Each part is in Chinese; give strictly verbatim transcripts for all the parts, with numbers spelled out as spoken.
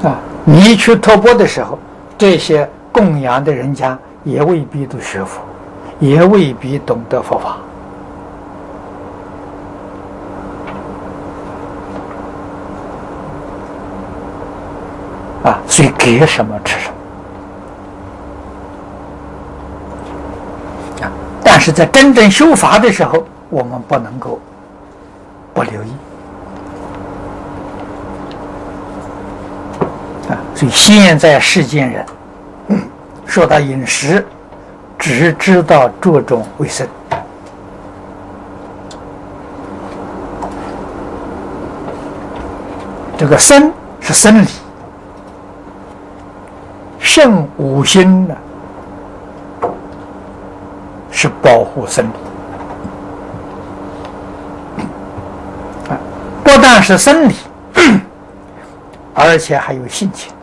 啊，你去托钵的时候，这些供养的人家也未必都学佛，也未必懂得佛法。啊，所以给什么吃什么。啊，但是在真正修法的时候，我们不能够不留意。啊，所以现在世间人，嗯，说到饮食，只知道注重卫生。这个生是生理。圣五心呢，是保护生理啊，不但是生理，而且还有性情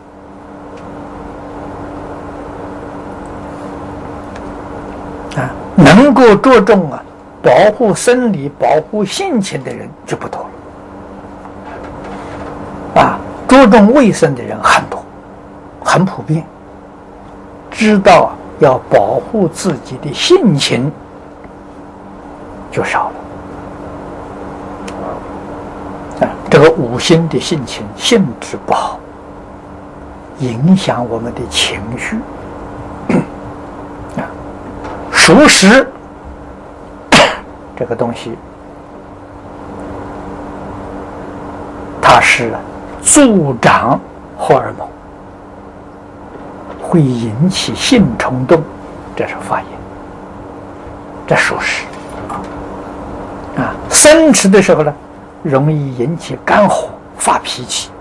啊。能够着重啊保护生理、保护性情的人就不多了啊。着重卫生的人很多，很普遍。知道要保护自己的性情就少了。啊，这个五心的性情性质不好，影响我们的情绪。啊，熟食这个东西，它是助长荷尔蒙。会引起性冲动，这是发炎，这属实啊。生吃的时候呢，容易引起肝火，发脾气。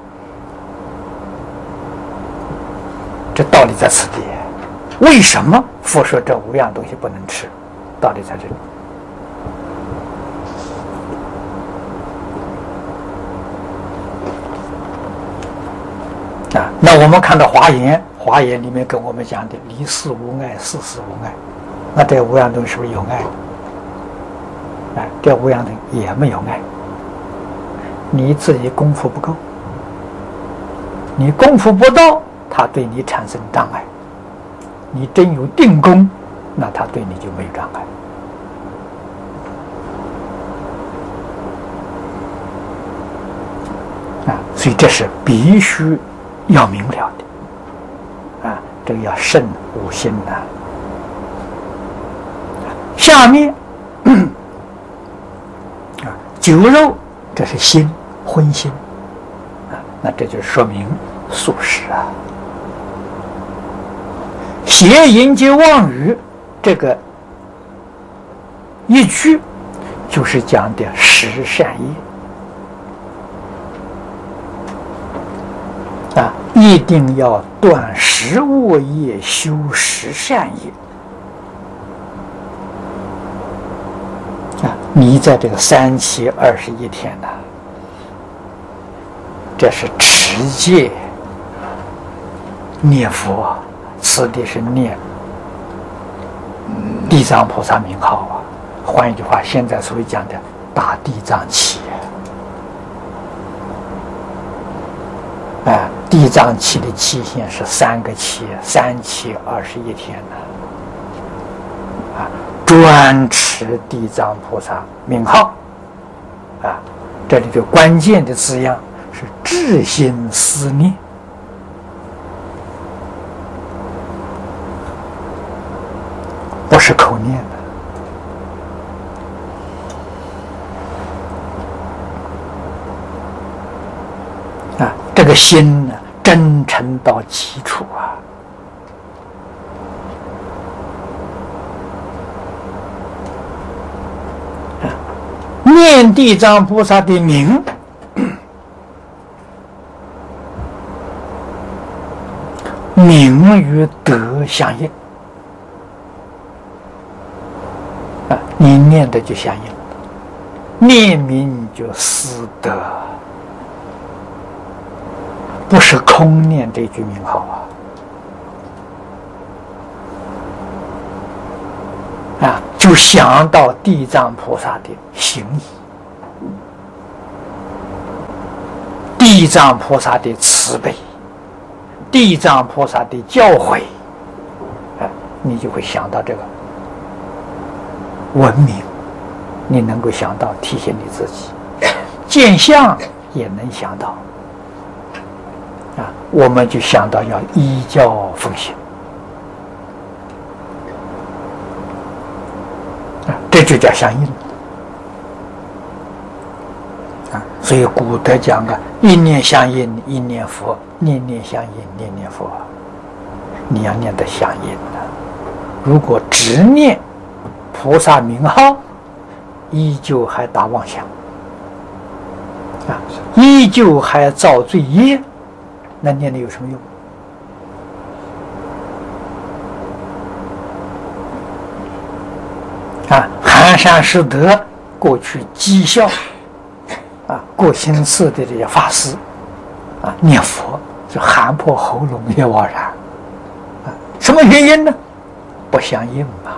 这道理在此地。为什么佛说这五样东西不能吃？道理在这里啊。那我们看到华严。华严里面跟我们讲的离世无碍，事事无碍，那这五样东西是不是有爱？哎，这五样东西也没有爱。你自己功夫不够，你功夫不到，他对你产生障碍。你真有定功，那他对你就没有障碍。啊，所以这是必须要明了的。啊，这个要慎五心呐。下面啊，酒肉这是心荤腥啊，那这就说明素食啊。邪淫及妄语这个一句，就是讲的十善业啊。一定要断十恶业，修十善业啊！你在这个三七二十一天呢，这是持戒念佛，此地是念地藏菩萨名号啊。换一句话，现在所谓讲的大地藏期。啊，地藏期的期限是三个期，三期二十一天呢。啊，专持地藏菩萨名号。啊，这里的关键的字样是至心思念。不是口念的。啊，这个心呢，真诚到极处啊！啊，念地藏菩萨的名，名与德相应啊，你念的就相应，念名就思德。不是空念这句名号啊！啊，就想到地藏菩萨的行仪，地藏菩萨的慈悲， 地藏菩萨的教诲，啊，你就会想到这个文明，你能够想到提醒你自己，见相也能想到，啊，我们就想到要依教奉行，啊，这就叫相应。啊，所以古德讲啊，一念相应，一念佛；念念相应，念念佛。你要念得相应的。如果只念菩萨名号，依旧还打妄想，啊，依旧还造罪业，那念的有什么用？啊，寒山拾得过去讥笑。啊，过心寺的这些法师，啊，念佛就喊破喉咙也枉然，啊，什么原因呢？不相应嘛，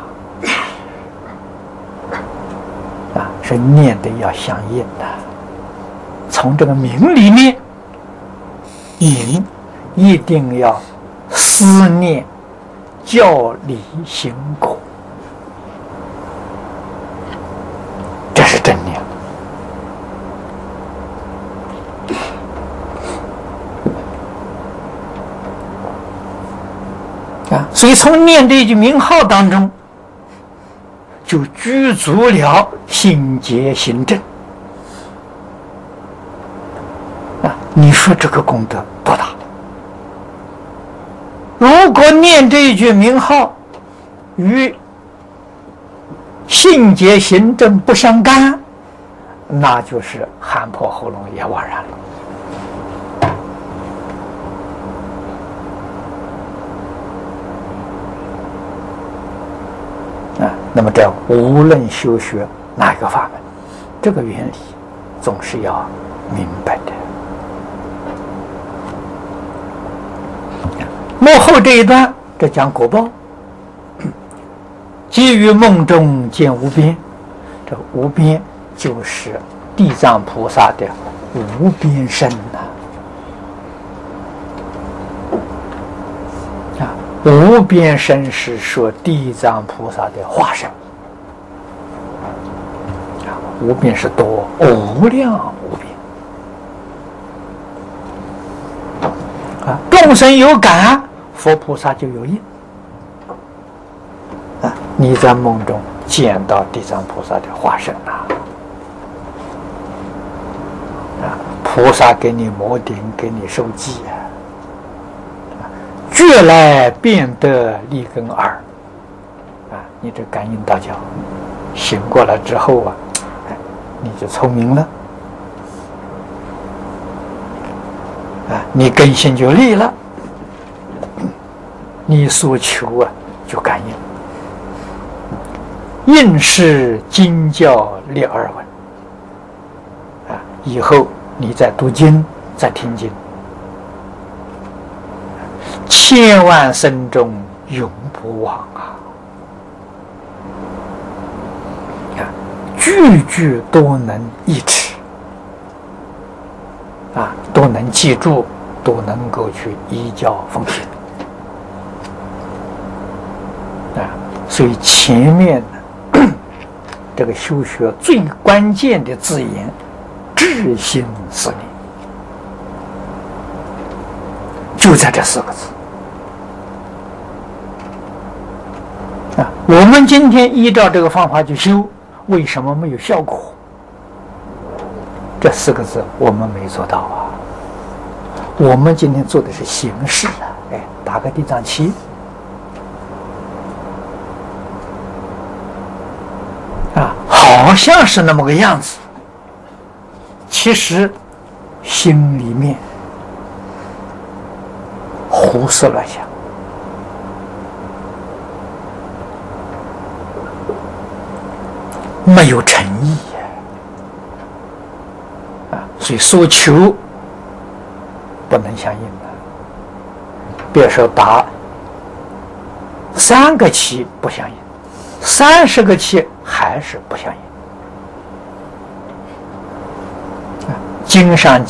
啊，是念的要相应的。从这个名里面，名一定要思念教理行果，这是真念。啊，所以从念这句名号当中，就具足了心结行正。啊，你说这个功德多大？如果念这一句名号与心结行正不相干，那就是喊破喉咙也枉然了。啊，那么这无论修学哪一个法门，这个原理总是要明白的。幕后这一段，这讲果报，即于梦中见无边，这无边就是地藏菩萨的无边身呐、啊。啊，无边身是说地藏菩萨的化身，啊，无边是多，无量无边。啊，众生有感，佛菩萨就有应。啊，你在梦中见到地藏菩萨的化身呐、啊，啊，菩萨给你摩顶，给你受记啊，觉来便得立根耳，啊，你这感应道教醒过来之后啊，哎，你就聪明了，啊，你根性就立了，你所求啊就感应。应是经教立耳闻，啊，以后你再读经，再听经，千万生中永不忘啊！啊，句句都能忆持，啊，都能记住，都能够去依教奉行，啊，所以前面呢。这个修学最关键的字眼，至心思念，就在这四个字啊。我们今天依照这个方法去修，为什么没有效果？这四个字我们没做到啊。我们今天做的是形式啊，哎，打个地藏旗。啊，好像是那么个样子，其实心里面胡思乱想，没有诚意啊，所以所求不能相应的。别说打三个旗不相应，三十个旗还是不相应。经上